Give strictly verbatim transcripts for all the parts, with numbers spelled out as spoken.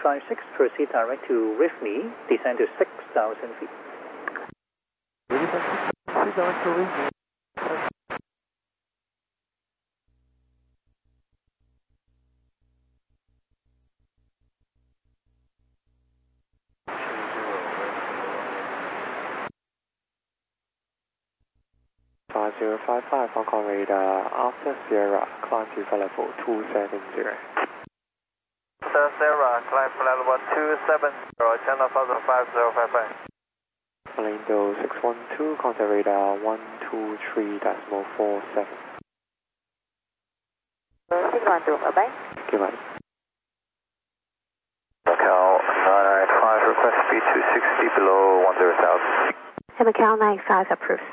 five six, proceed direct to Rifney, descend to six thousand feet. Proceed direct to Rifney. five zero five five, Hong Kong radar, after Sierra, climb to flight level two seven zero. After Sierra, climb flight level two seven zero, channel five zero five five. Malindo six one two, contact radar one two three decimal four seven. six one two, bye bye. Thank you, buddy. Macau nine nine five, request speed two sixty below one zero thousand. Hey, Macau nine five approved.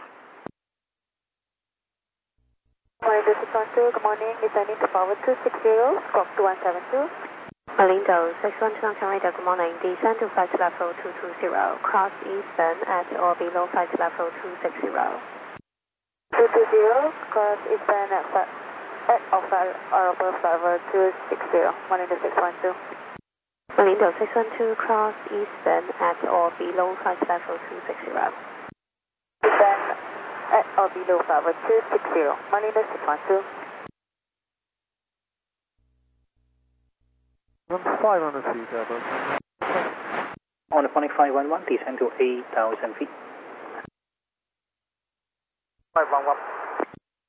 Malindo six one two, good morning, descending to power two six zero, squawk two one seven two. Malindo six one two, Hong Kong radar, good morning, descend to flight level two two zero, cross eastern at or below flight level two six zero. two two zero, cross eastern at, at or, or above flight level two six zero, Malindo six one two. Malindo six one two, cross eastern at or below flight level two six zero. Eastern at or below flight level two six zero, Malindo six one two. five hundred feet, Airbus. On the five one one, descend to eight thousand feet. five one one,